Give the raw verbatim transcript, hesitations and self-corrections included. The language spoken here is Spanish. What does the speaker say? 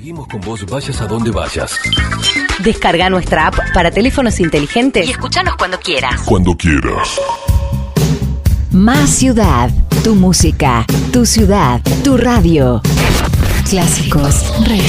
Seguimos con vos, vayas a donde vayas. Descarga nuestra app para teléfonos inteligentes y escuchanos cuando quieras. Cuando quieras. Más ciudad, tu música, tu ciudad, tu radio. Clásicos.